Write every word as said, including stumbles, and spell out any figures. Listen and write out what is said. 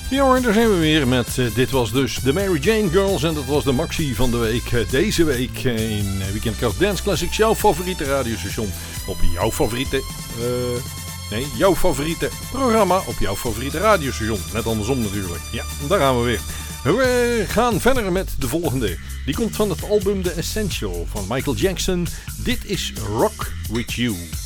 Ja hoor, daar zijn we weer met, uh, dit was dus de Mary Jane Girls en dat was de maxi van de week. Uh, deze week uh, in Weekend Cast Dance Classics, jouw favoriete radiostation op jouw favoriete, uh, nee, jouw favoriete programma op jouw favoriete radiostation. Net andersom natuurlijk. Ja, daar gaan we weer. We gaan verder met de volgende. Die komt van het album The Essential van Michael Jackson. Dit is Rock With You.